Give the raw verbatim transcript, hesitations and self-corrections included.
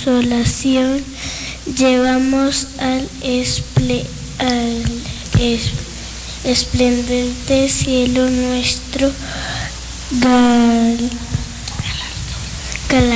consolación llevamos al, esple, al es, esplendente cielo nuestro gal, galardón.